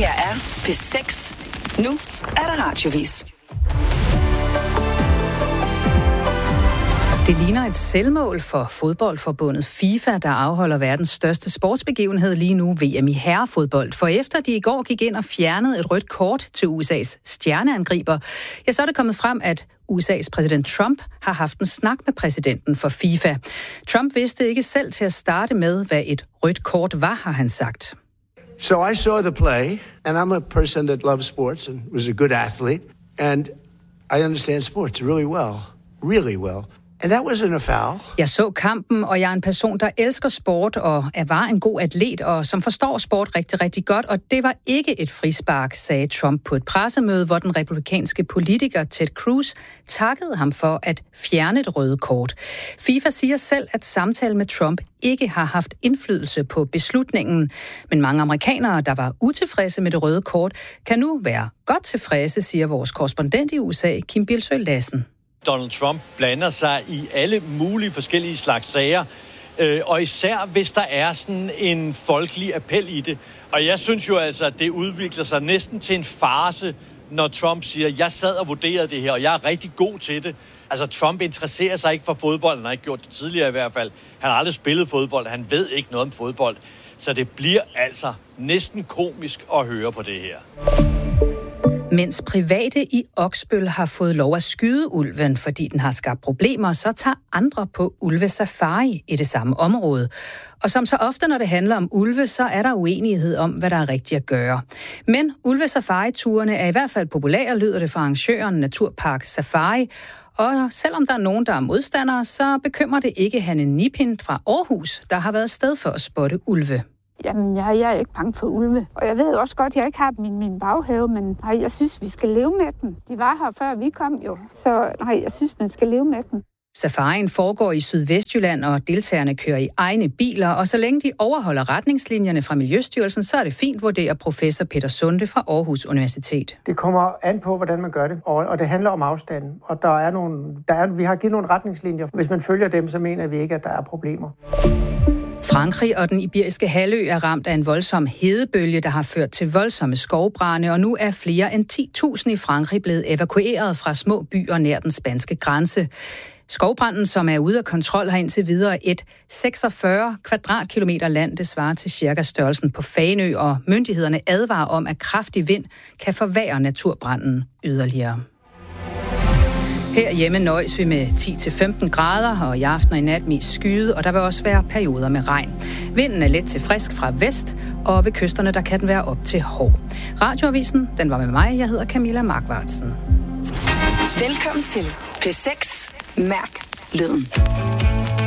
her er P6. Nu er der radiovis. Det ligner et selvmål for fodboldforbundet FIFA, der afholder verdens største sportsbegivenhed lige nu, VM i herrefodbold. For efter de i går gik ind og fjernede et rødt kort til USA's stjerneangriber, ja, så er det kommet frem, at USA's præsident Trump har haft en snak med præsidenten for FIFA. Trump vidste ikke selv til at starte med, hvad et rødt kort var, har han sagt. So I saw the play, and I'm a person that loves sports and was a good athlete, and I understand sports really well. And that wasn't a foul. Jeg så kampen, og jeg er en person, der elsker sport og var en god atlet, og som forstår sport rigtig, rigtig godt. Og det var ikke et frispark, sagde Trump på et pressemøde, hvor den republikanske politiker Ted Cruz takkede ham for at fjerne et røde kort. FIFA siger selv, at samtalen med Trump ikke har haft indflydelse på beslutningen. Men mange amerikanere, der var utilfredse med det røde kort, kan nu være godt tilfredse, siger vores korrespondent i USA, Kim Bildsøe Lassen. Donald Trump blander sig i alle mulige forskellige slags sager, og især hvis der er sådan en folkelig appel i det. Og jeg synes jo altså, at det udvikler sig næsten til en farce, når Trump siger, jeg sad og vurderede det her, og jeg er rigtig god til det. Altså Trump interesserer sig ikke for fodbold, han har ikke gjort det tidligere i hvert fald. Han har aldrig spillet fodbold, han ved ikke noget om fodbold. Så det bliver altså næsten komisk at høre på det her. Mens private i Oksbøl har fået lov at skyde ulven, fordi den har skabt problemer, så tager andre på ulvesafari i det samme område. Og som så ofte, når det handler om ulve, så er der uenighed om, hvad der er rigtigt at gøre. Men ulvesafari-turene er i hvert fald populære, lyder det fra arrangøren Naturpark Safari. Og selvom der er nogen, der er modstandere, så bekymrer det ikke Hanne Nipind fra Aarhus, der har været sted for at spotte ulve. Jamen, jeg er ikke bange for ulve. Og jeg ved også godt, at jeg ikke har dem i min baghave, men nej, jeg synes, vi skal leve med dem. De var her før vi kom jo, så nej, jeg synes, man skal leve med dem. Safarien foregår i Sydvestjylland, og deltagerne kører i egne biler, og så længe de overholder retningslinjerne fra Miljøstyrelsen, så er det fint, vurderer professor Peter Sunde fra Aarhus Universitet. Det kommer an på, hvordan man gør det, og det handler om afstanden. Og vi har givet nogle retningslinjer. Hvis man følger dem, så mener vi ikke, at der er problemer. Frankrig og den iberiske halvø er ramt af en voldsom hedebølge, der har ført til voldsomme skovbrande, og nu er flere end 10.000 i Frankrig blevet evakueret fra små byer nær den spanske grænse. Skovbranden, som er ude af kontrol, har indtil videre et 46 kvadratkilometer land, det svarer til cirka størrelsen på Fanø, og myndighederne advarer om, at kraftig vind kan forværre naturbranden yderligere. Herhjemme nøjes vi med 10-15 grader, og i aften og i nat mest skyet, og der vil også være perioder med regn. Vinden er let til frisk fra vest, og ved kysterne der kan den være op til hård. Radioavisen, den var med mig. Jeg hedder Camilla Markvartsen. Velkommen til P6. Mærk lyden.